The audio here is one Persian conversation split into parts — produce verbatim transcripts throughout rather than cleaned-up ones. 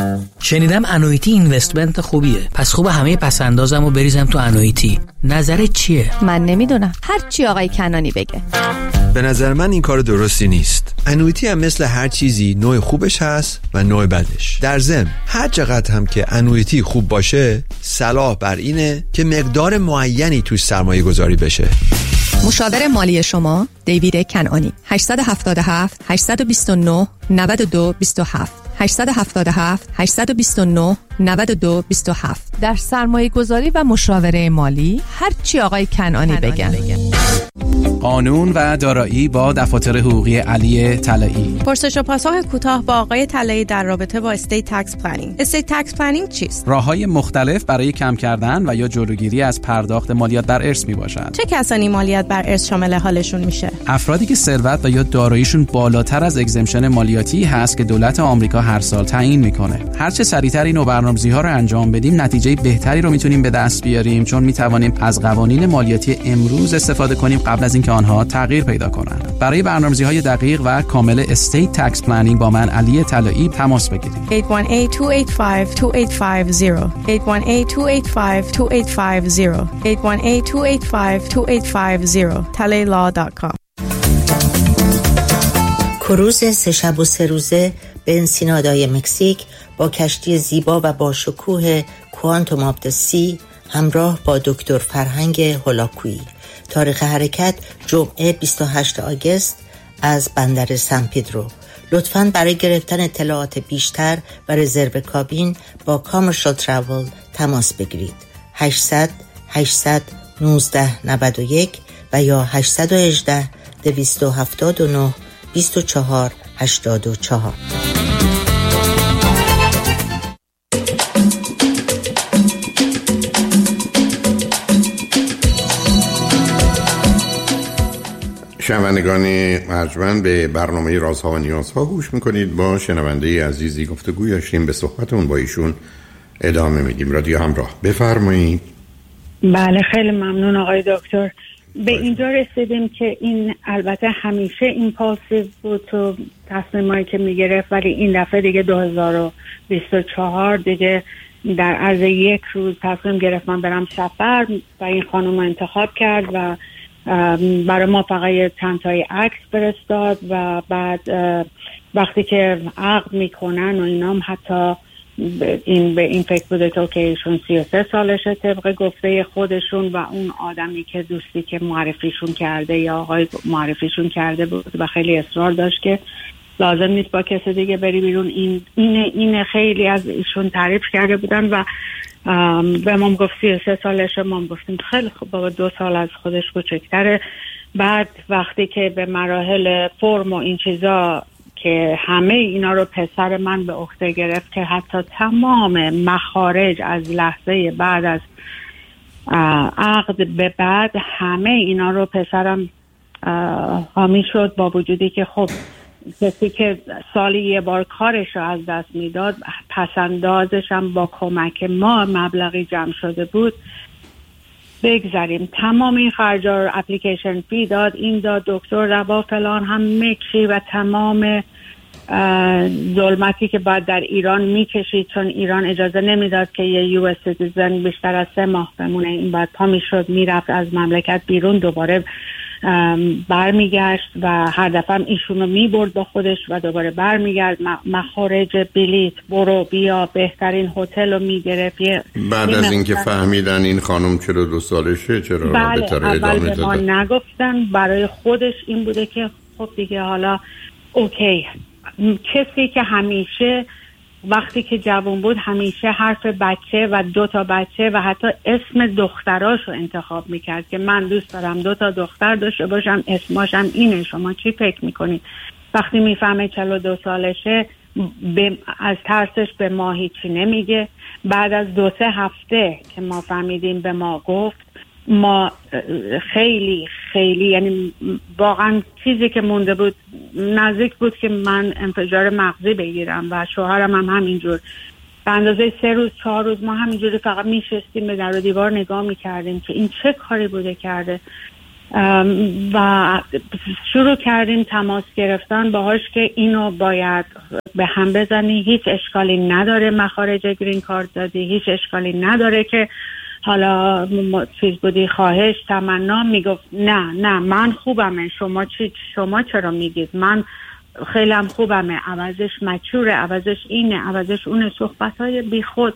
شنیدم انویتی اینوستمنت خوبیه، پس خوب همه پسندازمو بریزم تو انویتی. نظرت چیه؟ من نمیدونم، هر چی آقای کنانی بگه. به نظر من این کار درستی نیست. انویتی هم مثل هر چیزی نوع خوبش هست و نوع بدش. در ضمن هر چقدر هم که انویتی خوب باشه، صلاح بر اینه که مقدار معینی توش سرمایه گذاری بشه. مشاور مالی شما دیوید کنعانی. هشت هفت هفت هشت دو نه نه دو دو هفت هشت هفت هفت هشت دو نه نه دو دو هفت. در سرمایه گذاری و مشاوره مالی هر چی آقای کنعانی بگن. قانون و دارایی با دفاتر حقوقی علی طلایی. پرسش و پاسخ کوتاه با آقای طلایی در رابطه با استیت تکس پلنینگ. استیت تکس پلنینگ چیست؟ راه‌های مختلف برای کم کردن و یا جلوگیری از پرداخت مالیات بر ارث میباشد. چه کسانی مالیات بر ارث شامل حالشون میشه؟ افرادی که ثروت و یا داراییشون بالاتر از اگزمشن مالیاتی هست که دولت آمریکا هر سال تعیین میکنه. هر چه سریعتر این برنامه‌ریزی‌ها رو انجام بدیم، نتیجه بهتری رو میتونیم به دست بیاریم، چون میتوانیم از قوانین مالیاتی امروز استفاده کنیم قبل از اینکه آنها تغییر پیدا کنند. برای برنامه‌ریزی‌های دقیق و کامل استیت تکس پلنینگ با من علی طلایی تماس بگیرید. هشت یک هشت دو هشت پنج دو هشت پنج صفر هشت یک هشت دو هشت پنج دو هشت پنج صفر هشت یک هشت دو هشت پنج دو هشت پنج صفر تلی لا دات کام. کروز سه شب و سه روزه به انسینادای مکزیک با کشتی زیبا و با شکوه کوانتوم آف د سی همراه با دکتر فرهنگ هولاکویی. تاریخ حرکت جمعه بیست و هشتم آگوست از بندر سن پدرو. لطفاً برای گرفتن اطلاعات بیشتر و رزرو کابین با کامرشال تراول تماس بگیرید. هشتصد هشتصد نوزده نود و یک و یا هشتصد و هجده دویست و هفتاد و نه بیست و چهار هشتاد و چهار. شنوندگان ارجمند، به برنامه رازها و نیازها گوش میکنید. با شنونده عزیزی گفتگو داشتیم، به صحبتون با ایشون ادامه میدیم. رادیو همراه، بفرمایید. بله، خیلی ممنون آقای دکتر. به اینجا رسیدیم که این البته همیشه ایمپالسیو بود تو تصمیمایی که میگرفت، ولی این دفعه دیگه دو هزار و بیست و چهار دیگه در عرض یک روز تصمیم گرفت من برم سفر و این خانم انتخاب کرد و برای ما فقط چند تای عکس فرستاد و بعد وقتی که عقد میکنن و اینام حتی این به این فکر بوده تو که ایشون سی و سه سالشه طبق گفته خودشون و اون آدمی که دوستی که معرفیشون کرده یا آقای معرفیشون کرده بود و خیلی اصرار داشت که لازم نیست با کسی دیگه بری بیرون. این اینه اینه خیلی از ایشون تعریف کرده بودن و به ما گفت سی و سه سالشه. ما گفتیم خیلی خوب، بابا دو سال از خودش کوچکتره. بعد وقتی که به مراحل فرم و این چیزا که همه اینا رو پسر من به عهده گرفت که حتی تمام مخارج از لحظه بعد از عقد به بعد همه اینا رو پسرم حامی شد، با وجودی که خب کسی که سالی یه بار کارش رو از دست میداد، پسندازش هم با کمک ما مبلغی جمع شده بود. بگذاریم تمام این خرجا رو اپلیکیشن فی داد، این داد، دکتر روا فلان هم مکشی و تمام ظلمتی که باید در ایران میکشید، چون ایران اجازه نمیداد که یه یو اس سیتیزن بیشتر از سه ماه بمونه. این بعد پا میشد میرفت از مملکت بیرون، دوباره برمیگشت و هر دفعه هم ایشونو میبرد با خودش و دوباره برمیگرد. مخارج بلیت، برو بیا، بهترین هتل رو میگرفت. بعد از اینکه فهمیدن این خانم چرا دو سالشه چرا بله بهتر ادامه دادن؟ ما نگفتن، برای خودش این بوده که خب دیگه حالا اوکی. کسی که همیشه وقتی که جوان بود همیشه حرف بچه و دو تا بچه و حتی اسم دختراشو انتخاب میکرد که من دوست دارم دو تا دختر داشته باشم، اسماشم اینه. شما چی فکر میکنید؟ وقتی میفهمه چهل و دو سالشه به از ترسش به ما هیچی نمیگه. بعد از دو سه هفته که ما فهمیدیم به ما گفت، ما خیلی خیلی یعنی واقعا چیزی که مونده بود نزدیک بود که من انفجار مغزی بگیرم و شوهرم هم همینجور. به اندازه سه روز چهار روز ما همینجوری فقط میشستیم به در و دیوار نگاه میکردیم که این چه کاری بوده کرده. و شروع کردیم تماس گرفتن باهاش که اینو باید به هم بزنی، هیچ اشکالی نداره مخارج گرین کارت دادی، هیچ اشکالی نداره که حالا چیز بودی خواهش تمنا. میگفت نه نه من خوبمه، شما چی شما چرا میگید من خیلی هم خوبمه، عوضش مچوره، عوضش اینه، عوضش اونه، صحبت‌های بی خود.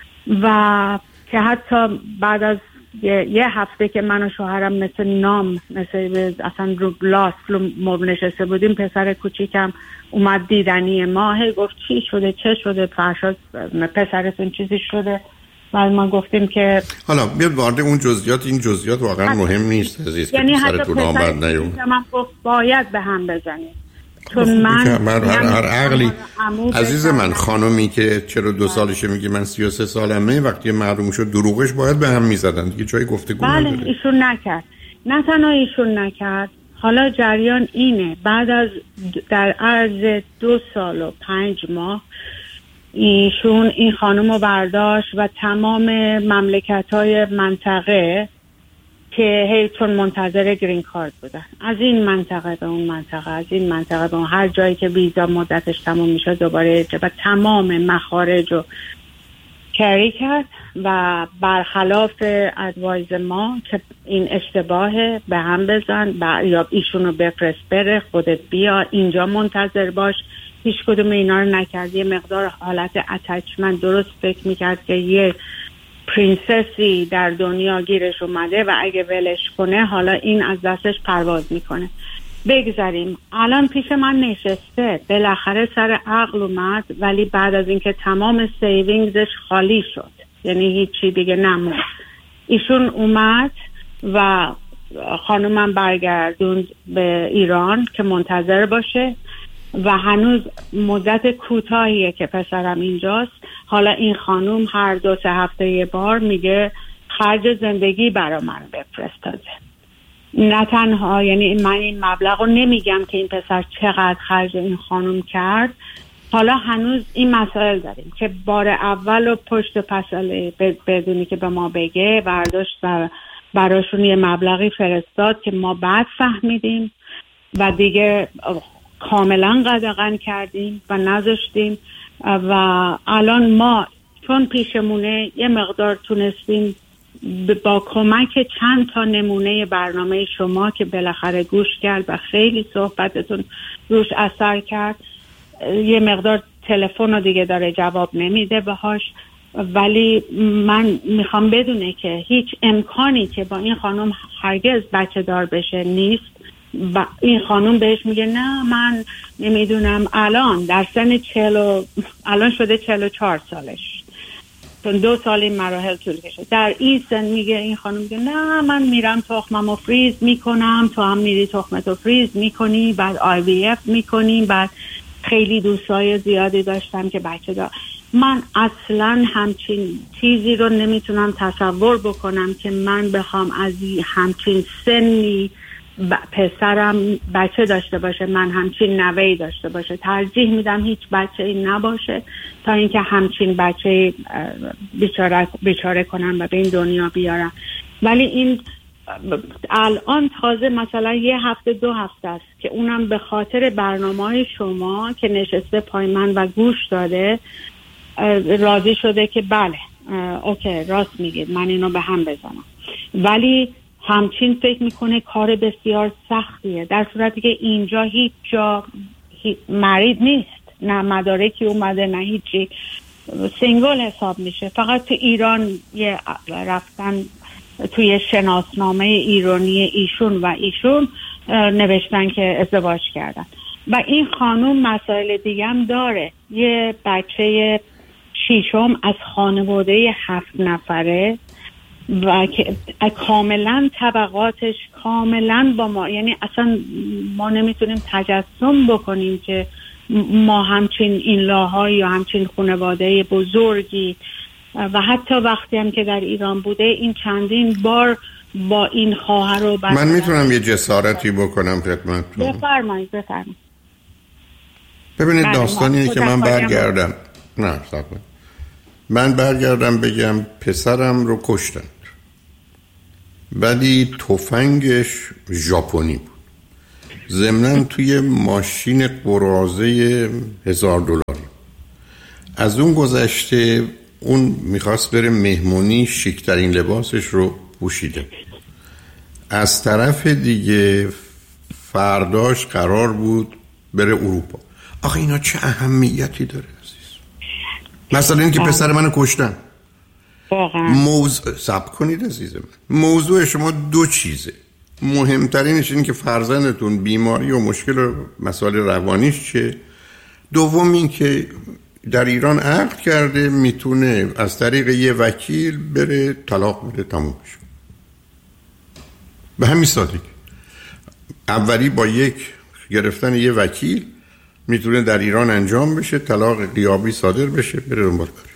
و که حتی بعد از یه, یه هفته که من و شوهرم مثل نام مثل اصلا رو لاست رو نشسته بودیم، پسر کوچیکم اومد دیدنی ما، هی گفت چی شده چه شده فرشاد پسرتون چیزی شده. و ما گفتیم که حالا بیاد وارد اون جزئیات، این جزئیات واقعا حتی مهم نیست عزیز، یعنی که حتی پسرتون آمد نیوم من گفت باید به هم بزنیم چون من, من هر, هر عقلی عزیز من خانومی که چرا دو سالشه میگه من سی و سه سالمه، وقتی معلوم شد دروغش باید به هم میزدن دیگه، جای گفتگو نداره. بله ایشون نکرد، نه تنها ایشون نکرد. حالا جریان اینه بعد از در عرض دو سال و پنج ماه ایشون این خانم رو برداشت و تمام مملکت‌های منطقه که هیچون منتظر گرین کارت بودن، از این منطقه به اون منطقه، از این منطقه به اون، هر جایی که ویزا مدتش تموم میشه دوباره و تمام مخارج رو کری کرد و برخلاف ادوایز ما که این اشتباهه به هم بزن یا ایشون رو بفرست بره، خودت بیا اینجا منتظر باش، هیچ کدوم اینا رو نکرد. یه مقدار حالت اتچمنت درست فکر میکرد که یه پرنسسی در دنیا گیرش اومده و اگه ولش کنه حالا این از دستش پرواز میکنه. بگذاریم الان پیش من نشسته، بالاخره سر عقل اومد، ولی بعد از اینکه تمام سیوینگزش خالی شد، یعنی هیچی دیگه نموند، ایشون اومد و خانومم برگردوند به ایران که منتظر باشه و هنوز مدت کوتاهیه که پسرم اینجاست. حالا این خانوم هر دو سه هفته یه بار میگه خرج زندگی برا من بفرستاده. نه تنها یعنی من این مبلغ رو نمیگم که این پسر چقدر خرج این خانوم کرد، حالا هنوز این مسائل داریم که بار اول و پشت پسله بدونی که به ما بگه برداشت و براشون یه مبلغی فرستاد که ما بعد فهمیدیم و دیگه کاملا قدغن کردیم و نذاشتیم. و الان ما چون پیشمونه یه مقدار تونستیم با کمک چند تا نمونه برنامه شما که بالاخره گوش کرد و خیلی صحبتتون روش اثر کرد، یه مقدار تلفن رو دیگه داره جواب نمیده بهاش، ولی من میخوام بدونه که هیچ امکانی که با این خانم هرگز بچه دار بشه نیست. و این خانم بهش میگه نه من نمیدونم، الان در سن چلو الان شده چل و چهار سالش، چون دو سال این مراحل طول کشید، در این سن میگه این خانم میگه نه من میرم تخممو فریز میکنم، تو هم میری تخمتو فریز میکنی، بعد آی وی اف میکنیم، بعد خیلی دوستای زیادی داشتم که بچه دار. من اصلا همچین چیزی رو نمیتونم تصور بکنم که من بخوام از همچین سنی ب... پسرم بچه داشته باشه، من همچین نوهی داشته باشه. ترجیح میدم هیچ بچه ای نباشه تا اینکه همچین بچه بیچاره بیچاره کنم و به این دنیا بیارم. ولی این الان تازه مثلا یه هفته دو هفته است که اونم به خاطر برنامه‌های شما که نشسته پای من و گوش داده راضی شده که بله اوکی راست میگید من اینو به هم بزنم. ولی همچین فکر میکنه کار بسیار سختیه، در صورتی که اینجا هیچ جا هیچ مرید نیست، نه مدارکی اومده نه هیچی، سینگل حساب میشه. فقط تو ایران یه رفتن توی شناسنامه ایرانی ایشون و ایشون نوشتن که ازدواج کردن. و این خانوم مسائل دیگه هم داره، یه بچه شیشم از خانواده هفت نفره و که کاملا طبقاتش کاملا با ما، یعنی اصلا ما نمیتونیم تجسم بکنیم که ما همچین این لاهای یا همچین خانواده بزرگی. و حتی وقتی هم که در ایران بوده این چندین بار با این خواهر رو من میتونم یه جسارتی بکنم خدمتتون؟ بفرمایید بفرمایید. ببینید داستانیه که من برگردم نه صبر من برگردم بگم پسرم رو کشتن، بعدی تفنگش ژاپنی بود، ضمناً توی ماشین قراضه هزار دلاری. از اون گذشته اون میخواست بره مهمونی، شیکترین لباسش رو پوشیده. از طرف دیگه فرداش قرار بود بره اروپا. آخه اینا چه اهمیتی داره عزیز؟ مثلا این که پسر منو کشتن. واقعا موضوع صبر کنید عزیز من، موضوع شما دو چیزه. مهمترینش این که فرزندتون بیماری و مشکل و مسائل روانیش چه. دوم این که در ایران عقد کرده، میتونه از طریق یه وکیل بره طلاق بده، تموم بشه. به همین سادگی. اولی با یک گرفتن یه وکیل میتونه در ایران انجام بشه، طلاق غیابی صادر بشه، بره دنبال کارش.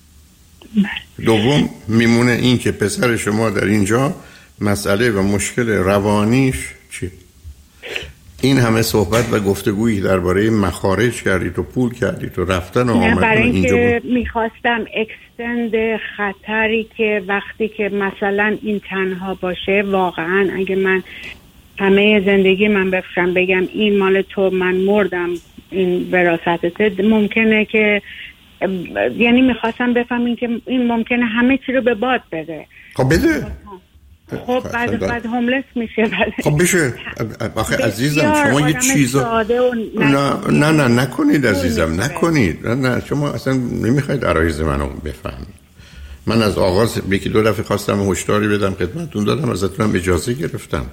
دوم میمونه این که پسر شما در اینجا مسئله و مشکل روانیش چی؟ این همه صحبت و گفتگویی درباره مخارج کردید و پول کردید و رفتن و آمدن برای اینجا اینکه بود. میخواستم اکستند خطری که وقتی که مثلا این تنها باشه، واقعا اگه من همه زندگی من بفرم بگم این مال تو، من مردم، این وراثتت، ممکنه که یعنی میخواستم بفهمین که این ممکنه همه چی رو به باد بده. خب بده. خب بعد بعد هوملس میشه. خب بشه. آخه عزیزم شما یه چیزا نه نه نه نکنید عزیزم، نکنید. نه نه شما اصلا نمیخواید عرایض منو بفهمید. من از آغاز یکی دو دفعه خواستم هشداری بدم خدمتتون، دادم، ازتونم اجازه گرفتم.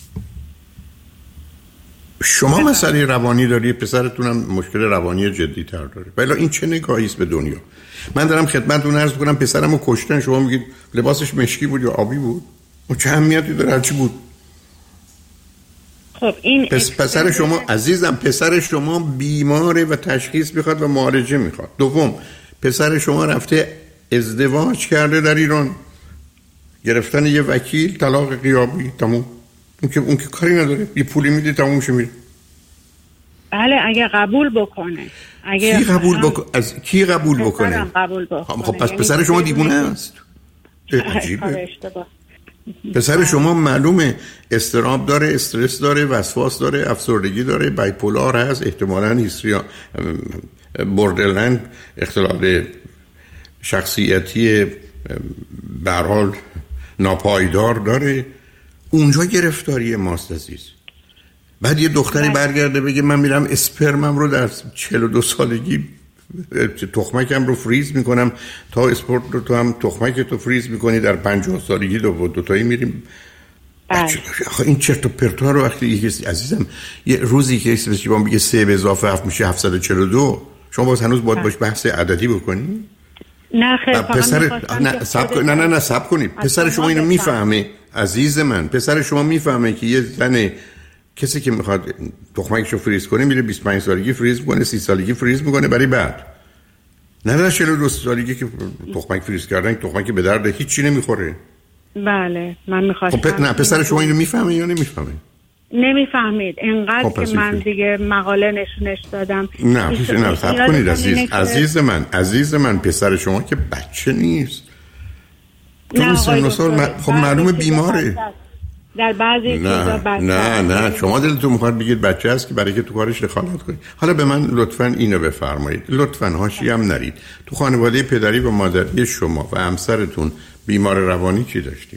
شما مسئله روانی داری، پسرتونم مشکل روانی جدی تر داره. ولی این چه نگاهی است به دنیا؟ من دارم خدمتتون عرض می‌کنم پسرمو کشتن، شما میگید لباسش مشکی بود یا آبی بود؟ و چه اهمیتی داره هرچی بود؟ خب این پس پسر شما عزیزم، پسر شما بیماره و تشخیص میخواد و معالجه میخواد. دوم، پسر شما رفته ازدواج کرده در ایران، گرفتن یه وکیل، طلاق غیابی، تموم. اون که اون که کاری نداره، یه پولی میده تموم میشه میره. بله اگه قبول بکنه. اگه کی قبول بکنه؟ از کی قبول بکنه؟ قبول بکنه. خب پس پسر شما دیوونه است. عجیبه. پسر شما معلومه استراب داره، استرس داره، وسواس داره، افسردگی داره، بایپولار هست، احتمالاً هیستریا، بوردرلند، اختلال شخصیتی به هر حال ناپایدار داره. اونجا گرفتاری ماست عزیز. بعد یه دختری برگرده بگه من میرم اسپرمم رو در چهل و دو سالگی تخمکم رو فریز میکنم، تا اسپورت رو تو هم تخمک تو فریز میکنی در پنجاه سالگی دو دوتایی میریم. آخه این چرت و پرتا رو وقتی یکی عزیزم یه روزی که اسمش با میگه سه به اضافه هفت میشه هفتصد و چهل و دو، شما باز هنوز باید باش بحث عددی بکنی؟ نه خیلی پسر نه سب نه نه نه سب کنید. پسر شما اینو میفهمه عزیز من، پسر شما میفهمه که یه زن کسی که میخواد تخمکشو فریز کنه میره بیست و پنج سالگی فریز میکنه، سی سالگی فریز میکنه، برای بعد نه نه چهل و دو سالگی که تخمک فریز کردن تخمک به درد هیچ چی نمیخوره. بله من میخواستم. خب نه پسر شما اینو میفهمه یا نمیفهمه؟ نمیفهمید اینقدر خب که من دیگه مقاله نشونش دادم. نه پیش نه صبر کنید عزیز عزیز من عزیز من پسر شما که بچه نیست. تو این سن و سال خب معلومه بیماره. در بعضی چیزا بچه نه نه شما دلتون میخواد بگید بچه است که برای که تو کارش دخالت کنید. حالا به من لطفاً اینو بفرمایید، لطفاً حاشیه هم نرید. تو خانواده پدری و مادری شما و همسرتون بیمار روانی چی داشتی؟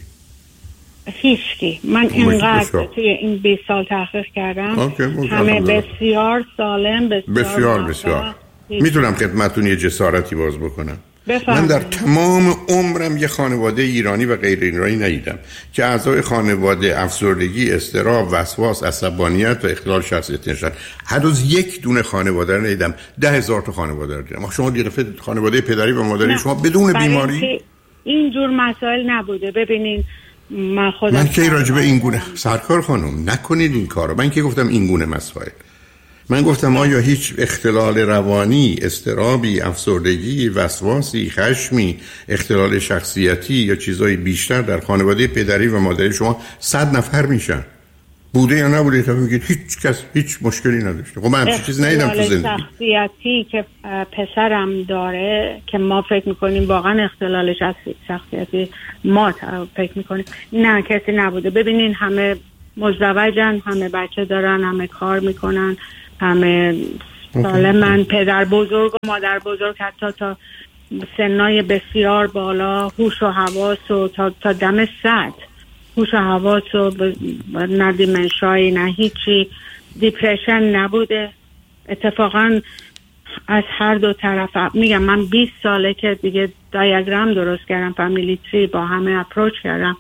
هیچکی. من اینقدر توی این بیست سال تحقیق کردم آکی، همه بسیار سالم، بسیار بسیار بسیار میتونم خدمتتون یه جسارتی باز بکنم. بفرمایید. من در تمام عمرم یه خانواده ایرانی و غیر ایرانی ندیدم که اعضای خانواده افسردگی، اضطراب، وسواس، عصبانیت و اختلال شخصیت نشن. هنوز یک دونه خانواده رو ندیدم. ده هزار تا خانواده رو دیدم. شما دیگه خانواده پدری و مادری شما بدون بیماری اینجور مسائل نبوده. ببینین من خودم من که راجبه این گونه سرکار خانم نکنید این کارو. من که گفتم این گونه مسائل، من گفتم آیا هیچ اختلال روانی، اضطرابی، افسردگی، وسواسی، خشمی، اختلال شخصیتی یا چیزای بیشتر در خانواده پدری و مادری شما صد نفر میشن؟ بوده یا نبوده تا میگید هیچ کس هیچ مشکلی نداشته. خب من همچین چیزی ندیدم تو زندگی. شخصیتی که پسرم داره که ما فکر میکنیم واقعا اختلالش از شخصیتی ما فکر میکنیم، نه کسی نبوده. ببینین همه مزدوجن، همه بچه دارن، همه کار میکنن، همه سالمن. پدر بزرگ و مادر بزرگ حتی تا سنای بسیار بالا، هوش و حواس و تا, تا دم صد هوش و حواس و نه دیمنشایی نه هیچی، دیپرشن نبوده. اتفاقا از هر دو طرف میگم من بیست ساله که دیگه دیاگرام درست کردم، فامیلی تری با همه اپروچ کردم،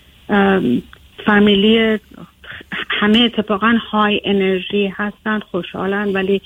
فامیلی همه اتفاقا های انرژی هستن، خوشحالن، ولی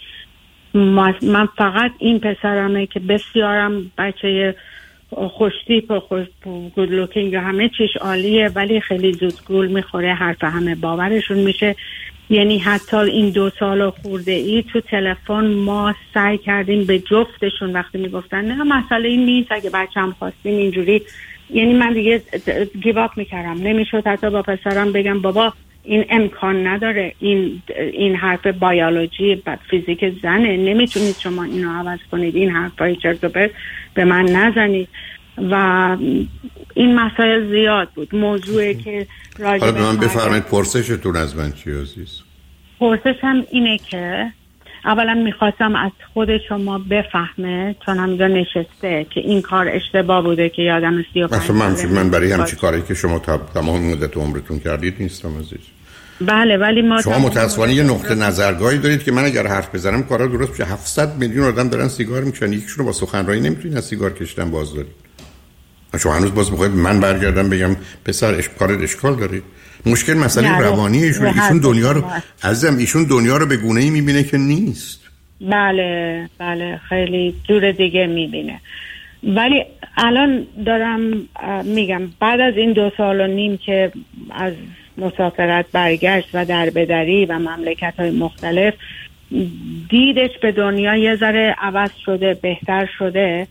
من فقط این پسرمه که بسیارم بچه خوشتیپ و خوش گود لوکینگ، همه چیش عالیه ولی خیلی زود گول میخوره، حرف همه باورشون میشه. یعنی حتی این دو سال و خورده ای تو تلفن ما سعی کردیم به جفتشون وقتی میگفتن نه مسئله این نیست، اگه بچه‌م خواستیم اینجوری، یعنی من دیگه گیو اپ میکردم. نمیشد حتی با پسرم بگم بابا این امکان نداره، این این حرف بیولوژی و فیزیک زنه، نمیتونید شما اینو عوض کنید، این حرفای چرت و پرت به من نزنید. و این مسائل زیاد بود. موضوعی که راجع به من بفرمایید پرسشتون از من چی عزیز؟ پرسشم اینه که اولا میخواستم از خود شما بفهمه، چون همینجا نشسته، که این کار اشتباه بوده که یادم سی و پنج من, من برای همچی کاری که شما تمام مدت عمرتون کردید نیستم عزیز. بله ولی ما شما متاسفانه یه نقطه نظرگاهی دارید که من اگر حرف بزنم کارا درست بشه. هفتصد میلیون آدم دارن سیگار میکشن، یکیشون رو با سخنرانی نمیتونین از سیگار کشیدن باز دارید. شما هنوز باز میخواید من برگردم بگم پسر اش کارت اشکال دارید. مشکل مسئله روانی ایشون. ایشون دنیا رو عزیزم ایشون دنیا رو به گونه‌ای میبینه که نیست. بله بله خیلی جور دیگه میبینه. ولی الان دارم میگم بعد از این دو سال و نیم که از مسافرت برگشت و در بدری و مملکت‌های مختلف، دیدش به دنیا یه ذره عوض شده، بهتر شده.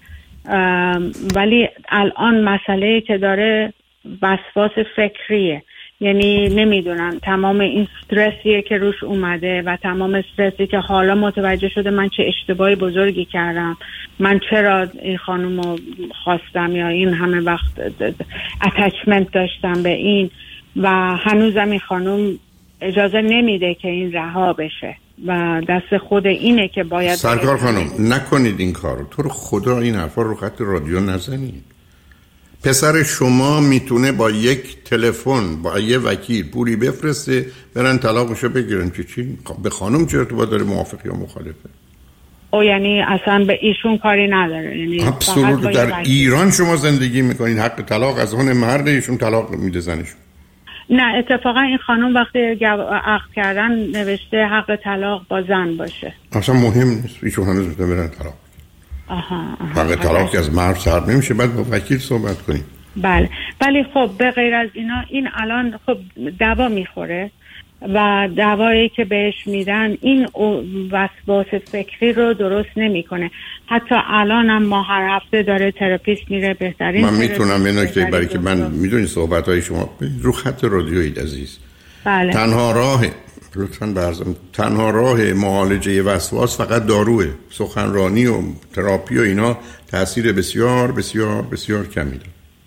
ولی الان مسئله که داره وسواس فکریه. یعنی نمیدونم تمام این استرسیه که روش اومده و تمام استرسی که حالا متوجه شده من چه اشتباهی بزرگی کردم، من چرا این خانومو خواستم یا این همه وقت اتچمنت داشتم به این و هنوزم این خانوم اجازه نمیده که این رها بشه و دست خود اینه که باید. سرکار خانم نکنید این کارو، تو رو خدا این حرفا رو خط رادیو نزنید. پسر شما میتونه با یک تلفن با یه وکیل پولی بفرسته برن طلاقشو بگیرن که چی؟ به خانم چرا تو با داره موافق یا مخالفه؟ او یعنی اصلا به ایشون کاری نداره. یعنی فقط در ایران شما زندگی میکنین، حق طلاق از اون مرد، ایشون طلاق میده زنشون. نه اتفاقا این خانم وقتی عقد کردن نوشته حق طلاق با زن باشه. اصلا مهم نیست، ایشون هنوز میتونه برن طلاق. آها, آها. حق طلاق که از مرد سرد نمیشه، بعد با وکیل صحبت کنیم. بله ولی خب به غیر از اینا این الان خب دوا میخوره و دوایی که بهش میدن این وسواس فکری رو درست نمیکنه. حتی الان هم ما هر هفته داره تراپیست میره. بهترین من میتونم یه نکته برای که من میدونی صحبت های شما رو خط رادیویید عزیز. بله. تنها راه لطفاً برزم تنها راه معالجه وسواس فقط داروه. سخنرانی و تراپی و اینا تاثیر بسیار بسیار بسیار کمی داره.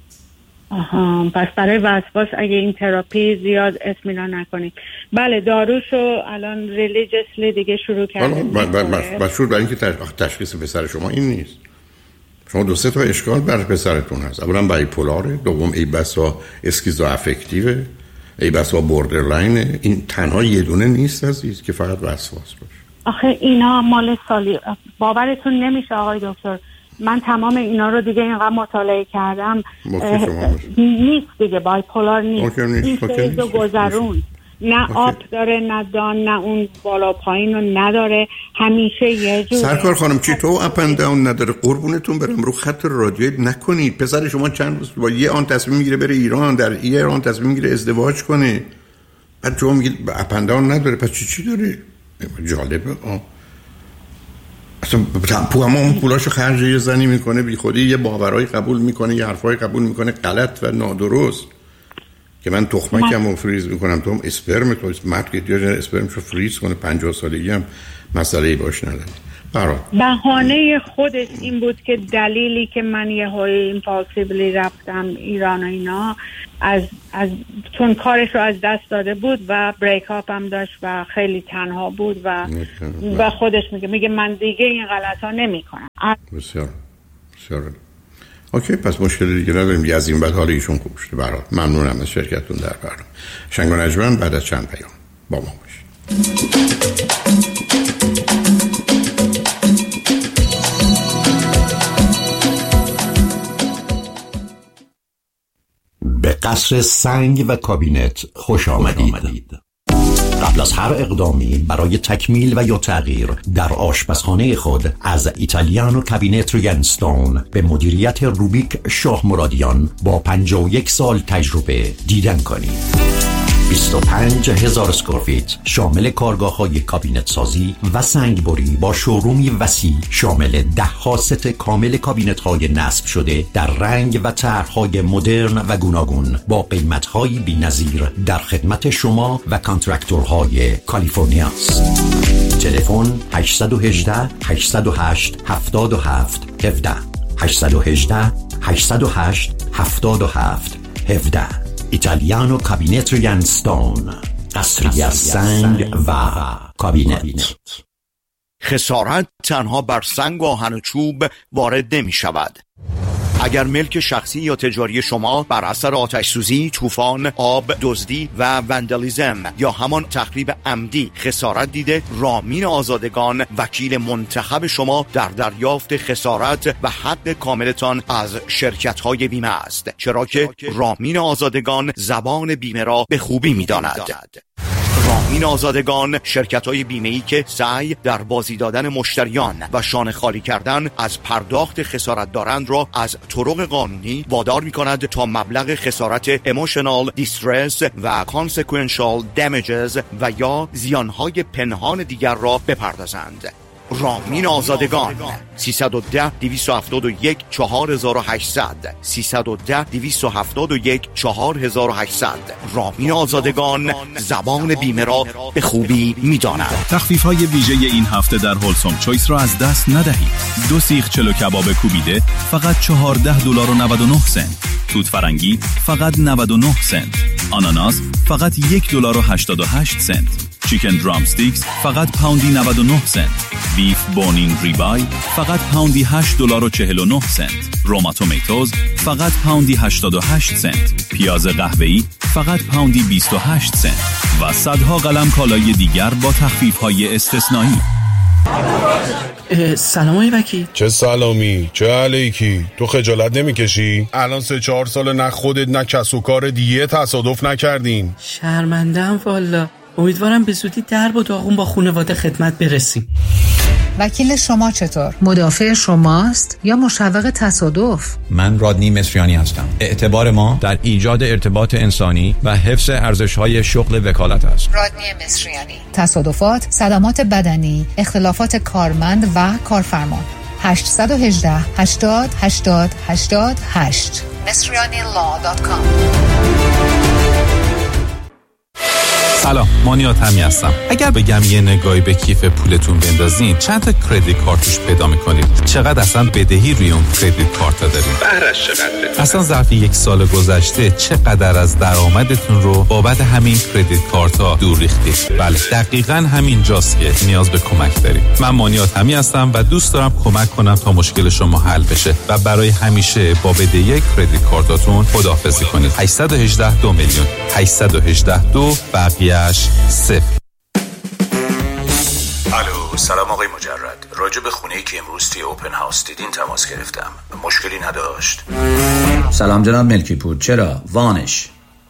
آها پس برای وسواس اگه این تراپی زیاد اطمینان نکنید. بله داروشو الان ریلیجیسلی دیگه شروع کردیم. مشهور برای اینکه تشخیص پسر شما این نیست. شما دو سه تا اشکال بر پسرتون هست. اولا بایپولاره، دوم ای بسا اسکیزو افکتیو، ای بسا بوردرلاین. این تنها یه دونه نیست عزیز که فقط وسواس باشه. آخه اینا مال سالی باورتون نمیشه آقای دکتر. من تمام اینا رو دیگه اینقدر مطالعه کردم نیست دیگه. بایپولار نیست. این سیز و گذرون نه آب داره نه دان نه اون بالا پایین رو نداره، همیشه یه جوره. سرکار خانم چی تو اپ اند داون نداره؟ قربونتون برم رو خط رادیو نکنید. پسر شما چند روز با یه آن تصمیم میگیره بره ایران، در ایران تصمیم میگیره ازدواج کنه، بعد شما میگید اپ اند داون نداره. پس چی چی داره؟ جالبه. آه اصلا همون پولاشو خرج یه زنی میکنه بی خودی، یه باورایی قبول میکنه، یه حرفایی قبول میکنه غلط و نادرست که من تخمکم رو فریز میکنم، تو هم اسپرم تو مرد که دیگه اسپرمش رو فریز کنه پنجاه سالگی هم مسئله باش نداره. برای بهانه خودش این بود که دلیلی که من یه های ایمپالسیبلی رفتم ایران و اینا از, از چون کارش رو از دست داده بود و بریک آپ هم داشت و خیلی تنها بود و و خودش میگه میگه من دیگه این غلط ها نمی کنم. بسیار بسیار اوکی، پس مشکل دیگه نداریم. یه از این بعد حال ایشون خوب شده. برای ممنونم از شرکتتون در برنامه شنگ و نجمن. بعد از چند پیام با ما باشید. به قصر سنگ و کابینت خوش آمدید. قبل از هر اقدامی برای تکمیل و یا تغییر در آشپزخانه خود از ایتالیانو کابینت ریگنستون به مدیریت روبیک شاه مرادیان با پنجاه و یک سال تجربه دیدن کنید. بیست و پنج هزار اسکوئر فیت شامل کارگاه‌های کابینت سازی و سنگبری با شورومی وسیع شامل ده ها ست کامل کابینت‌های نصب شده در رنگ و طرح‌های مدرن و گوناگون با قیمت‌های بی‌نظیر در خدمت شما و کانترکتورهای کالیفرنیا است. تلفن هشت یک هشت هشت صفر هشت هفت هفت یک هفت هشت یک هشت هشت صفر هشت هفت هفت یک هفت. ایتالیانو کابینت ریگنستون، قصری از سنگ و کابینت. خسارت تنها بر سنگ و آهن و چوب وارد نمی شود. اگر ملک شخصی یا تجاری شما بر اثر آتش سوزی، طوفان، آب، دزدی و وندالیزم یا همان تخریب عمدی خسارت دیده، رامین آزادگان وکیل منتخب شما در دریافت خسارت و حق کاملتان از شرکت‌های بیمه است، چرا که رامین آزادگان زبان بیمه را به خوبی می‌داند. رامین آزادگان شرکت‌های بیمه‌ای که سعی در بازی دادن مشتریان و شانه خالی کردن از پرداخت خسارت دارند را از طرق قانونی وادار می‌کند تا مبلغ خسارت emotional distress و consequential damages و یا زیانهای پنهان دیگر را بپردازند. رامین آزادگان سیصد و ده دویست و هفتاد و یک چهار هزار و هشتصد سیصد و ده دویست و هفتاد و یک چهار هزار و هشتصد. رامین آزادگان زبان بیمه را به خوبی می‌داند. تخفیف‌های ویژه این هفته در هولسوم چویس را از دست ندهید. دو سیخ چلو کباب کوبیده فقط چهارده دلار و نود و نه سنت. توت فرنگی فقط نود و نه سنت. آناناس فقط یک دلار و هشتاد و هشت سنت. چیکن درام استیکس فقط پوندی نود و نه سنت. بیف بونین ریبای فقط پوندی هشت دلار و چهل و نه سنت. روما تومیتوز فقط پوندی هشتاد و هشت سنت. پیاز قهوه‌ای فقط پوندی بیست و هشت سنت و صدها قلم کالای دیگر با تخفیف‌های استثنایی. سلام آقای وکیل. چه سلامی، چه علیکی؟ تو خجالت نمیکشی؟ الان سه چهار سال نه خودت نه کس و کار دیگه تصادف نکردین. شرمنده‌ام والا. امیدوارم به زودی درب و داغون با خانواده خدمت برسیم. وکیل شما چطور؟ مدافع شماست یا مشوق تصادف؟ من رادنی مصریانی هستم. اعتبار ما در ایجاد ارتباط انسانی و حفظ ارزش‌های شغل وکالت است. رادنی مصریانی. تصادفات، صدمات بدنی، اختلافات کارمند و کارفرما. هشت یک هشت هشتاد هشتاد هشتاد هشت مصریانی لا دات کام. سلام، مانیات همی هستم. اگر بگم یه نگاهی به کیف پولتون بندازین چند تا کردیت کارتوش پیدا میکنید؟ چقدر اصلا بدهی روی اون کردیت کارتا دارین؟ بهرش چقدره؟ اصلا ظرف یک سال گذشته چقدر از درآمدتون رو بابت همین کردیت کارتا دور ریختید؟ بله، دقیقاً همین جاست که نیاز به کمک دارید. من مانیات همی هستم و دوست دارم کمک کنم تا مشکل شما حل بشه و برای همیشه با بدهی کردیت کارتاتون خداحافظی کنید. هشت یک هشت دو میلیون هشت یک هشت دو بقیه صفر. الو، سلام آقای مجرد. راجع به خونه‌ای که امروز توی اوپن هاوس دیدین تماس گرفتم. مشکلی نداشت؟ سلام جناب ملکی پور. چرا؟ وانش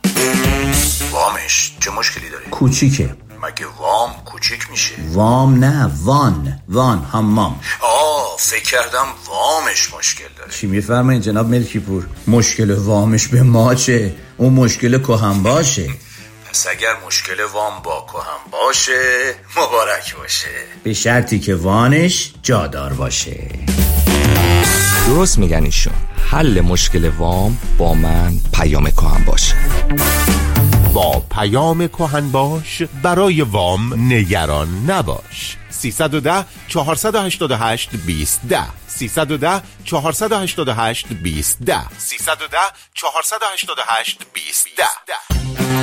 وامش چه مشکلی داره؟ کوچیکه. مگه وام کوچیک میشه؟ وام نه، وان وان حمام. آه، فکر کردم وامش مشکل داره. چی میفرمایید جناب ملکی پور؟ مشکل وامش به ما چه؟ اون مشکل کهن باشه. پس اگر مشکل وام با کهن باشه مبارک باشه، به شرطی که وانش جادار باشه. درست میگن ایشون. حل مشکل وام با من پیام کهن باش. با پیام کهن باش برای وام نگران نباش. سیصد و ده چهارصد و هشتاد و هشت بیست ده سیصد و ده چهارصد و هشتاد و هشت بیست ده سیصد و ده چهارصد و هشتاد و هشت بیست ده.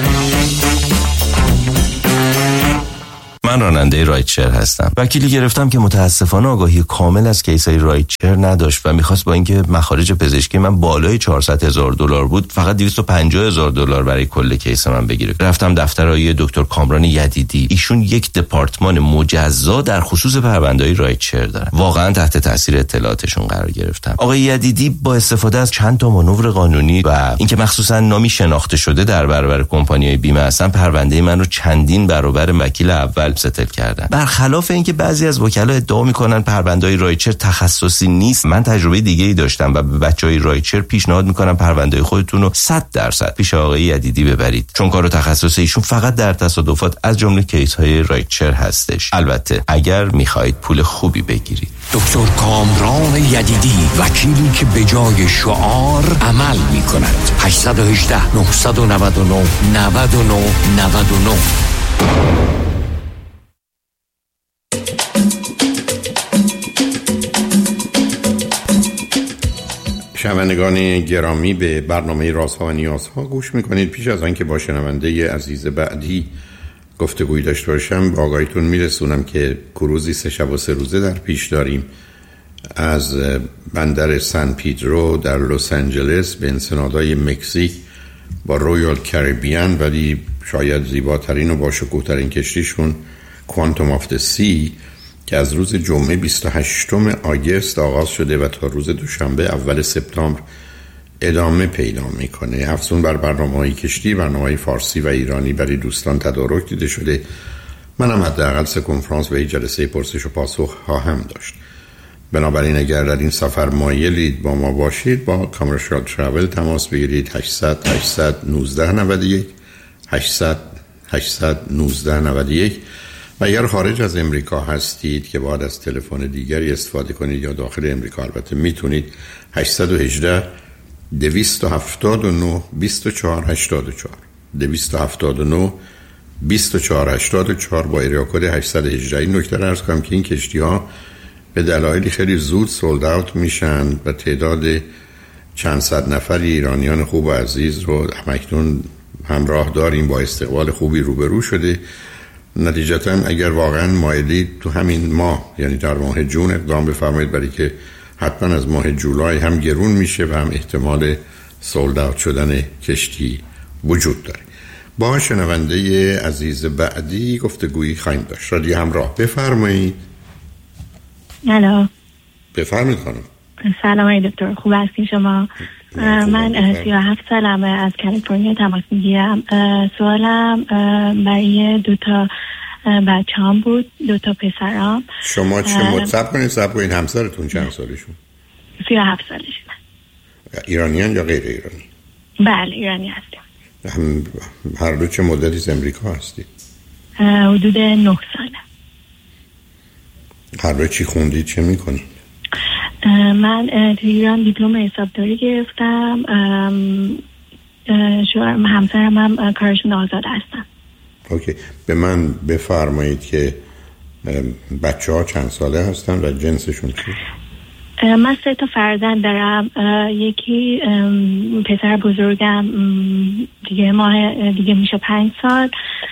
من راننده رایتشر هستم. وکیلی گرفتم که متاسفانه آگاهی کامل از کیسای رایتشر نداشت و میخواست با اینکه مخارج پزشکی من بالای چهارصد هزار دلار بود فقط دویست و پنجاه هزار دلار برای کل کیس من بگیره. رفتم دفتر آقای دکتر کامران یدیدی. ایشون یک دپارتمان مجزا در خصوص پرونده‌های رایتشر دارن. واقعا تحت تاثیر اطلاعاتشون قرار گرفتم. آقای یدیدی با استفاده از چند تا مانور قانونی و اینکه مخصوصا نامی شناخته شده در برابر کمپانی‌های بیمه هستن، پرونده من رو چندین برابر وکیل اول ستل کردن. برخلاف اینکه بعضی از وکلا ادعا میکنن پرونده‌های رایتشر تخصصی نیست، من تجربه دیگه‌ای داشتم و به بچهای رایتشر پیشنهاد میکنم پرونده خودتون رو صد درصد پیش آقای یدیدی ببرید، چون کار تخصصی ایشون فقط در تصادفات از جمله کیس‌های رایتشر هستش. البته اگر میخواهید پول خوبی بگیرید. دکتر کامران یدیدی، وکیلی که به جای شعار عمل میکند. هشت یک هشت نه نه نه نه نه نه نه. شنوندگان گرامی، به برنامه رازها و نیازها گوش میکنید. پیش از آنکه با شنونده عزیز بعدی گفتگوی داشته باشم، با آگاهیتون میرسونم که کروزی سه شب و سه روزه در پیش داریم از بندر سن پیدرو در لس آنجلس به انسنادای مکزیک با رویال کریبیان، ولی شاید زیباترین و باشکوه‌ترین کشتیشون کوانتوم آف د سی که از روز جمعه بیست و هشتم آگوست آغاز شده و تا روز دوشنبه اول سپتامبر ادامه پیدا میکنه. افزون بر برنامه‌های کشتی، برنامه‌های فارسی و ایرانی برای دوستان تدارک دیده شده. منم حداقل سه کنفرانس و یک جلسه پرسش و پاسخ خواهم داشت. بنابراین اگر در این سفر مایلید با ما باشید، با کامرشال تراول تماس بگیرید. هشتصد هشتصد نوزده نود و یک هشتصد هشتصد نوزده نود و یک. و اگر خارج از امریکا هستید که باید از تلفن دیگری استفاده کنید یا داخل امریکا البته میتونید، هشت یک هشت دویست و هفتاد و نه بیست و چهار هشتاد و چهار دویست و هفتاد و نه بیست و چهار هشتاد و چهار با ایریا کد هشتصد و هجده. این نکته رو عرض کنم که این کشتی ها به دلایلی خیلی زود سولد اوت میشن و تعداد چند صد نفر ایرانیان خوب و عزیز رو همکنون همراه داریم، با استقبال خوبی روبرو شده. نتیجتا اگر واقعا مایلید تو همین ماه، یعنی در ماه جون اقدام بفرمایید، برای که حتما از ماه جولای هم گرون میشه و هم احتمال سولد اوت شدن کشتی وجود داره. با شنونده عزیز بعدی گفتگویی خواهیم داشت. رادیو همراه، بفرمایید. الو، بفرمایید خانم. سلام ای دکتر، خوب هستین شما؟ من سی و هفت سالمه، از کالیفرنیا تماس میگیرم. سوالم برای دو تا بچه‌ام بود، دو تا پسرام. شما چه مطلب کنید؟ سب کنید، همسرتون چند سالشون؟ سی و هفت سالشون. ایرانیان یا غیر ایرانی؟ بله ایرانی هستیم. هم هر دو چه مدتی از امریکا هستید؟ حدود نه ساله. هر دو چی خوندید، چه میکنید؟ من تو ایران دیپلم حسابداری گرفتم. شوهرم همسرم هم کارشون آزاد هستن. اوکی، به من بفرمایید که بچه ها چند ساله هستن و جنسشون چیه؟ من سه تا فرزند دارم. یکی پسر بزرگم دیگه ماه دیگه میشه پنج سال.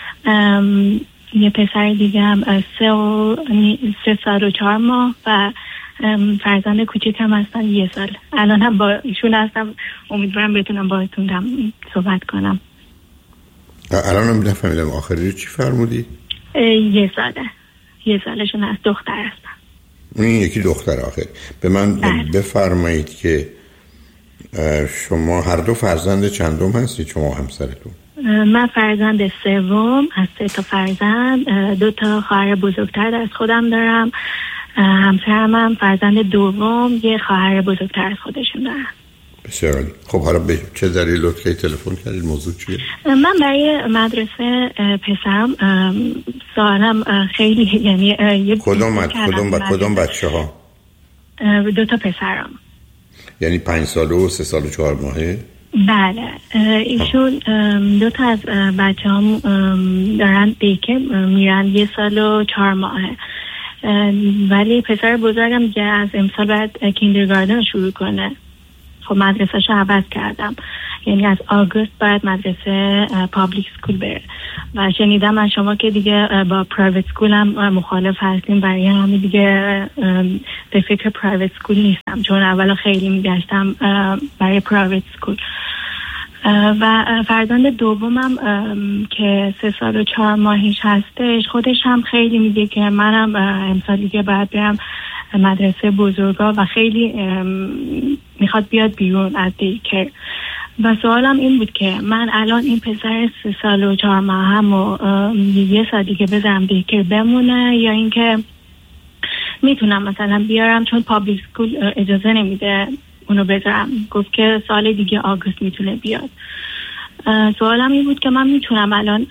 یه پسر دیگه هم سه, و... سه سال و چهار ماه و فرزند کوچیکم هستن یه سال. الان هم با ایشون هستم، امیدوارم بتونم باهاتون هم صحبت کنم. الان هم نفهمیدم آخری چی فرمودی؟ یه ساله یه سالشون از دختر هستن. این یکی دختر آخری. به من بله. بفرمایید که شما هر دو فرزند چندم هستید شما همسرتون؟ من فرزند سوم از سه تا فرزند. دو تا خواهر بزرگتر از خودم دارم. همسرم هم فرزند دوم، یه خواهر بزرگتر از خودشون دارم. بسیار عالی. خب حالا به چه دلیل لطفاً تلفن کردید؟ موضوع چیه؟ من برای مدرسه پسرم سوالم خیلی یعنی یه کدوم مد... کدوم با کدوم بچه‌ها؟ دو تا پسرم. یعنی پنج ساله و سه سال و چهار ماهه؟ بله. ایشون دو تا از بچه هم دارن دیکه میرن یه سال و چهار ماهه، ولی پسر بزرگم دیگه از امسال باید کیندرگاردن شروع کنه. خب مدرسه شو عوض کردم، یعنی از آگوست باید مدرسه پابلیک سکول بره و شنیدم از شما که دیگه با پرایوت سکول هم مخالف هستیم، برای همین دیگه به فکر پرایوت سکول نیستم، چون اولا خیلی میگشتم برای پرایوت سکول. و فرزند دومم که سه سال و چهار ماهیش هستش، خودش هم خیلی میگه که منم امسال دیگه باید برم مدرسه بزرگا و خیلی میخواد بیاد بیرون از دیکر. و سوالم این بود که من الان این پسر سه سال و چهار ماه هم و یه سال دیگه بذارم دیکر بمونه، یا اینکه میتونم مثلا بیارم، چون پابلیک سکول اجازه نمیده اونو بذارم، گفت که سال دیگه آگوست میتونه بیاد. سوالم این بود که من میتونم الان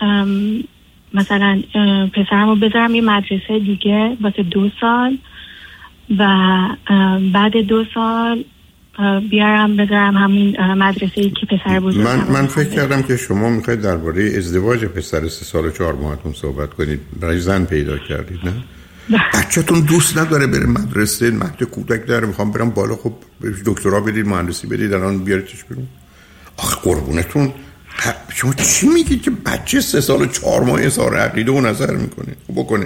مثلا پسرمو بذارم یه مدرسه دیگه واسه دو سال و بعد دو سال بیارم بذارم همین مدرسه‌ای که پسر بزرگم. من من فکر کردم که شما میخواید درباره ازدواج پسر سه سال و چهار ماهتون صحبت کنید، برای زن پیدا کردید نه؟ بچه‌تون دوست نداره بره مدرسه، مهد کودک داره، میخوام برم بالا، خب دکترا بدید، مهندسی بدید، الان بیاریدش بیرون. آخه قربونتون شما چی میگید که بچه سه سال و چهار ماه اظهار عقیده و نظر میکنه؟ خب بکنه.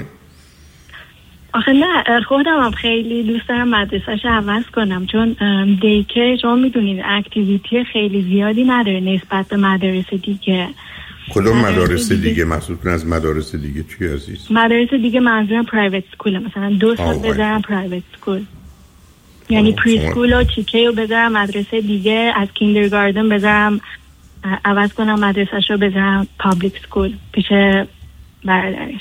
آخه نه، خودم هم خیلی دوست دارم مدرسه‌شو عوض کنم، چون دیکر شما میدونید اکتیویتی خیلی زیادی نداره نسبت به مدارس دیگه. کدوم مدارس دیگه؟ مقصودتون از مدارس دیگه چی عزیز؟ مدارس دیگه منظورم پرایوت سکوله، مثلا دو سال بذارم پرایوت سکول، یعنی پری سکول و چیکه رو بذارم مدرسه دیگه، از کیندرگاردن بذارم عوض کنم مدرسه‌شو بذارم پابلیک سکول پیش برادرش.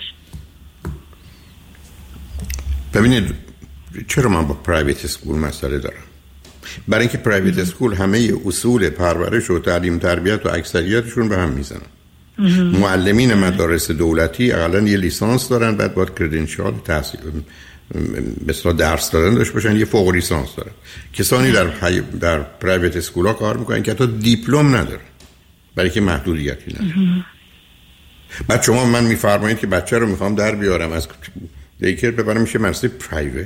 ببینید چرا من با پرایوت اسکول مسئله دارم؟ برای اینکه پرایوت اسکول همه اصول پرورش و تعلیم تربیت و اکثریتشون به هم میزنن. معلمین مدارس دولتی اقلا یه لیسانس دارن، بعد باید کردنشال تحصیل مثلا درس دادن داشته باشن، یه فوق لیسانس دارن. کسانی در پی... در پرایوت اسکولا کار میکنن که حتی دیپلم ندارن، برای که محدودیتی ندارن. بعد شما من میفرمایید که بچه رو میخوام در بیارم از دیکر ببرم میشه مدرسه پرایوت،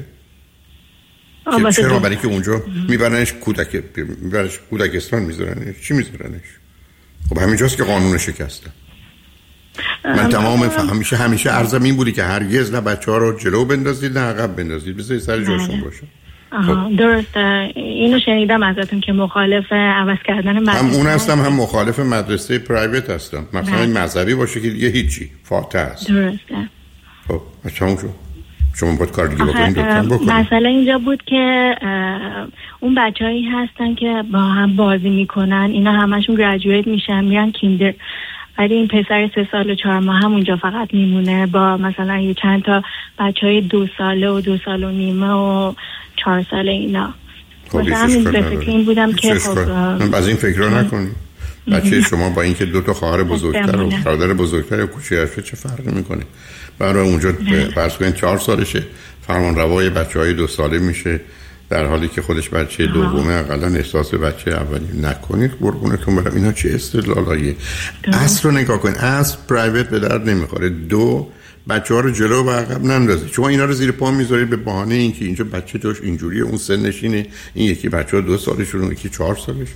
که چرا؟ برای که اونجا میبرنش کودک میبرنش کودکستان میذارنش، چی میذارنش؟ خب همینجاست که قانون شکسته. من تمام همیشه همیشه عرضم این بودی که هرگز نه بچه‌ها رو جلو بندازید نه عقب بندازید، بذارید سر جاشون باشه. آها درسته، اینو شنیدم ازتون که مخالف عوض کردن مدرسه هم اون هستم، هم مخالف مدرسه پرایوت هستم. مثلا این مذهبی باشه که دیگه هیچی فاتح است. درسته. خب اصلا شما باید کار دیگه بکنید. مسئله اینجا بود که اون بچه‌هایی هستن که با هم بازی میکنن، اینا همشون گریجویت میشن میرن کیندر، ولی این پسر سه سال و چهار ماه هم اونجا فقط میمونه با مثلا یه چند تا بچهای دو ساله و دو سال و نیمه و چهار ساله اینا. مثلا همین به فکر این بودم که خب از این فکر رو نکنید. بچه شما با اینکه دو تا خواهر بزرگتر و برادر بزرگتر و کوچیک‌تر چه فرقی میکنه؟ برای اونجا فرض کنید چهار سالشه، فرمان روای بچه های دو ساله میشه، در حالی که خودش بچه دومه. اقلا احساس بچه اولی نکنید. قربونتون برم اینا چه استدلالاییه؟ اصل رو نگاه کنید، اصل پرایوت به درد نمیخوره. دو، بچه ها رو جلو و عقب نندازید. شما اینا رو زیر پا میذارید به بهانه اینکه اینجا بچه جاش اینجوریه، اون سنشینه، این یکی بچه ها دو سالشون، اون یکی چهار سالشون.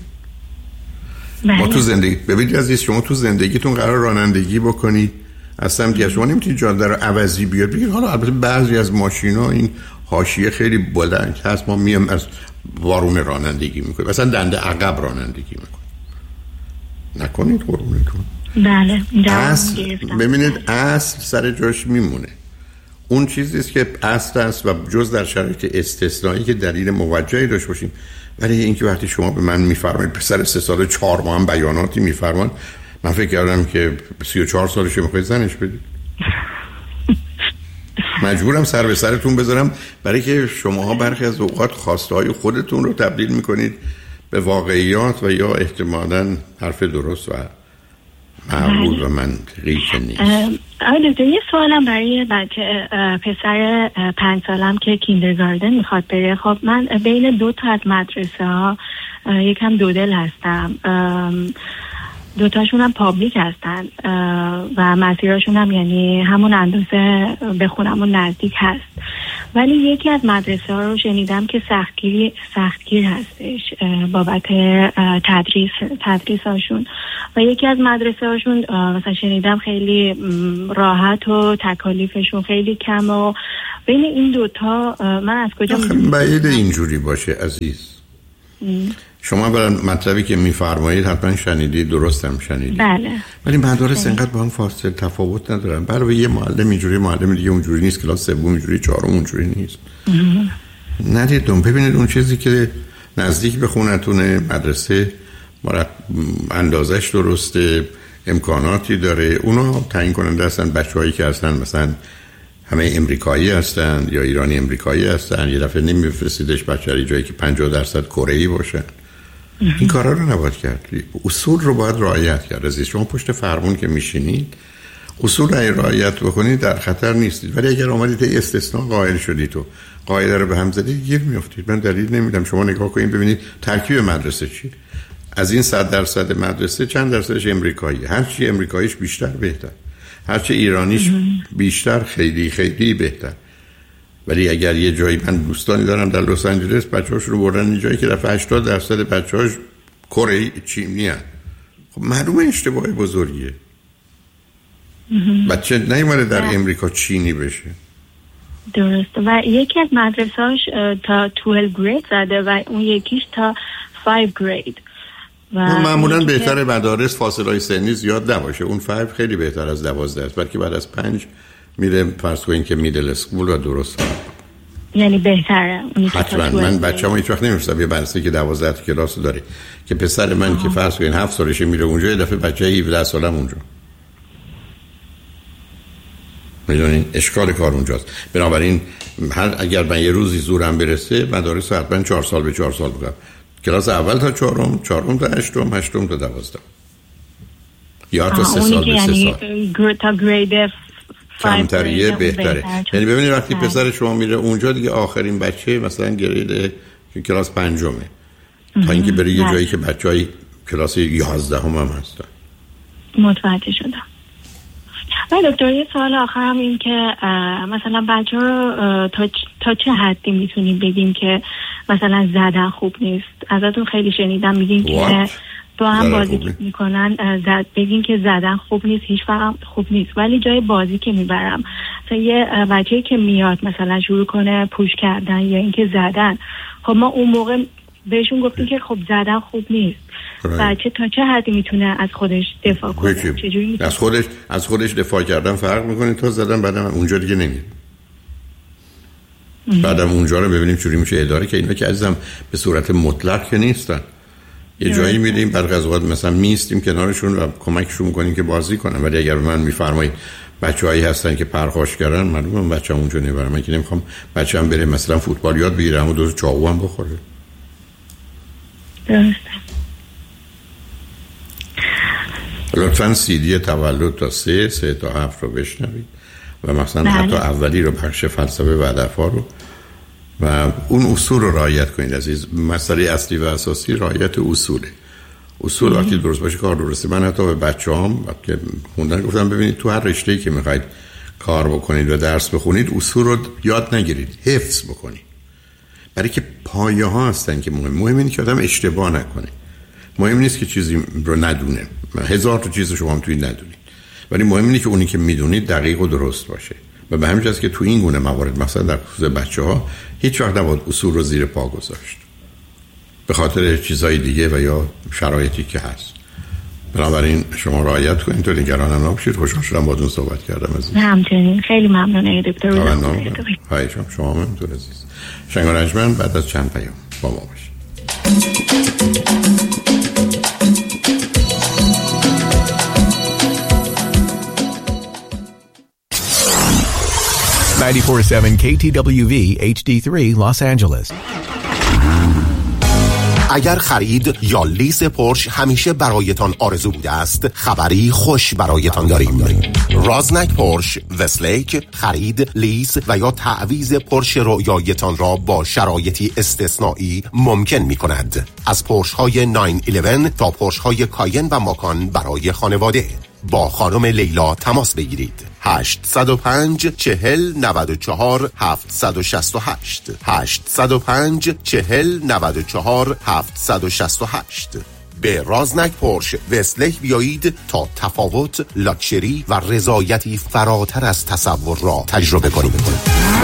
ما تو زندگی ببینید عزیز، شما تو زندگیتون قرار رانندگی بکنید، اصلا دیگه شما نمیتونید جاده رو عوضی بیاد بگید حالا البته بعضی از ماشینا این حاشیه خیلی بلند هست، ما میام از وارون رانندگی میکنیم، مثلا دنده عقب رانندگی میکنیم. نکنید قربونتون. بله اصل ببینید اصل سر جاش میمونه. اون چیزیست که اصل است و جز در شرایط استثنایی که دلیل موجهی داشته باشیم. ولی اینکه وقتی شما به من میفرمایید پسر سه سال چهار ماه هم بیاناتی میفرمان، من فکر کردم که سی و چهار سالشه میخواید زنش بدید. مجبورم سر به سرتون بذارم برای که شماها برخی از اوقات خواسته های خودتون رو تبدیل میکنید به واقعیات و یا احتمالاً حرف درست و معقول و منطقی که نیست. آره دکتر، یه سوالم برای بچه پسر پنج سالم که کیندرگاردن میخواد بره. خب من بین دو تا از مدرسه ها یکم دودل هستم، دوتاشون هم پابلیک هستن و مسیرشون هم یعنی همون اندازه به خونمون نزدیک هست، ولی یکی از مدرسه ها رو شنیدم که سختگیری سختگیر هستش بابت تدریس تدریس هاشون و یکی از مدرسه هاشون مثلا شنیدم خیلی راحت و تکالیفشون خیلی کم و بین این دوتا من از کجا میدونم؟ بعید اینجوری باشه عزیز. ام. شما برای مطلبی که میفرمایید حتما شنیدید، درست هم شنیدید. بله. ولی مدارس اینقدر با هم فاصله تفاوت ندارن. برای یه معلم اینجوری معلم دیگه اونجوری نیست، کلاس سوم اینجوری، چهارم اونجوری نیست. ندیدم. ببینید اون چیزی که نزدیک به خونتونه مدرسه مرد اندازش درسته، امکاناتی داره، اونا تعیین کننده هستن. بچه‌هایی که هستن مثلا همه امریکایی هستن یا ایرانی امریکایی هستن، یه دفعه نمیفرستیدش بچه‌ای جایی که پنجاه درصد کره‌ای باشه. این کارا رو نباید کرد. اصول رو باید رعایت کرد. عزیز شما پشت فرمون که میشینید اصول رو رعایت بکنید در خطر نیستید، ولی اگر اومدید استثناء قائل شدید و قاعده رو به هم زدید گیر میافتید. من دلیل نمیدم. شما نگاه کنید ببینید ترکیب مدرسه چیه. از این صد درصد مدرسه چند درصدش امریکایی؟ هر چی امریکاییش بیشتر بهتر، هرچه ایرانیش بیشتر خیلی خیلی بهتر. ولی اگر یه جایی، من دوستانی دارم در لس آنجلس بچه‌هاش رو بردن یه جایی که دفعه هشتاد درصد بچه‌هاش کره چینی هستن. خب معلومه اشتباه بزرگیه. بچه نیومده در امریکا چینی بشه. درسته. و یکی از مدرسه‌اش تا دوازده گرید زده و اون یکیش تا پنج گرید. معمولا بهتره مدارس فاصله‌های سنی زیاد نباشه. اون پنج خیلی بهتر از دوازده است، بلکه بعد از پنج میره فرض کنین که میدل اسکول و درست. یعنی بهتره. حتما. من بچه‌مو هیچ وقت نمی‌فرستم یه مدرسه که دوازده تا کلاس داره که پسر من آه. که فرض کنین هفت سالشه میره اونجا، یه دفعه بچه هفده سالم اونجا. میدونین اشکال کار اونجاست. بنابراین هر اگر من یه روزی زورم برسه مدارس حتما چهار سال به چهار سال بگم. کلاس اول تا چهارم، چهارم تا هشتم، هشتم تا دوازده. یا تا سه سال به سه یعنی سال. تا گرید کمتریه بهتره. یعنی ببینید وقتی پسر شما میره اونجا دیگه آخرین بچه مثلا گرید کلاس پنجمه تا اینکه بره یه جایی که بچهای کلاس یازدهم هم هستن. متوجه شدم. ولی دکتر یه سوال آخرم این که مثلا بچه رو تا, تا چه حدی میتونیم بگیم که مثلا زدن خوب نیست؟ ازتون خیلی شنیدم میگین که تو هم بازی میکنن زد بگین که زدن خوب نیست، هیچ وقت خوب نیست، ولی جای بازی که میبرم مثلا یه بچه‌ای که میاد مثلا شروع کنه پوش کردن یا اینکه زدن، خب ما اون موقع بهشون گفتیم که خب زدن خوب نیست. بچه تا چه حدی میتونه از خودش دفاع کنه؟ چجوری از خودش از خودش دفاع کردن فرق میکنه تا زدن بعدم اونجا دیگه نمیره. بعدم اونجا رو ببینیم چجوری میشه اداره که اینا که عزیزم به صورت مطلق که نیستن. یه جایی میریم برای غزوات مثلا میستیم کنارشون و کمکشون میکنیم که بازی کنن، ولی اگر من میفرمایید بچه‌هایی هستن که پرخاش کردن، معلومه بچه‌م اونجا نمیبرم. من که نمیخوام بچه‌م بره مثلا فوتبال یاد بگیره و دو چاقو هم بخوره. درسته. لطفاً سیدی تولد تا سه سه تا هفت رو بشنوید و مثلا بله. حتی اولی رو بخش فلسفه و ادب‌ها رو و اون اصول رو رعایت کنید عزیز. مسئله اصلی و اساسی رعایت اصوله. اصول وقتی درست باشه کار درسته. من حتی به بچه‌هام وقتی خوندن گفتم ببینید تو هر رشته‌ای که می‌خواید کار بکنید و درس بخونید اصول رو یاد نگیرید، حفظ بکنید. برای که پایه ها هستن که مهم. مهم اینه که آدم اشتباه نکنه. مهم نیست که چیزی رو ندونه. هزار تا چیز شما هم توی ندونید. ولی مهم اینه که اونی که میدونید دقیق و درست باشه. و به همین جاست که تو این گونه موارد مثلا در خصوص بچه‌ها هیچ وقت نباید اصول رو زیر پا گذاشت. به خاطر چیزای دیگه و یا شرایطی که هست. بنابراین شما رعایت کنید تو نگران هم نباشید. خوشحال شدم باهاتون صحبت کردم عزیز. همچنین خیلی ممنونم دکتر. های شما شما هم تو عزیز. شنگ رنجمن بعد از چند پیام با ما باشید. ninety-four point seven K T W V H D three Los Angeles. اگر خرید یا لیز پورش همیشه برایتان آرزو بوده است، خبری خوش برایتان داریم. رازنک پورش وستلیک خرید، لیز و یا تعویض پورش رویایتان را با شرایطی استثنایی ممکن می کند. از پورش های نه یازده تا پورش های کاین و ماکان برای خانواده. با خانم لیلا تماس بگیرید. هشت صفر پنج چهل نود و چهار هفتصد و شصت و هشت هشت صفر پنج چهل نود و چهار هفتصد و شصت و هشت. به رازنک پورش وستلیک بیایید تا تفاوت، لاکچری و رضایتی فراتر از تصور را تجربه کنید.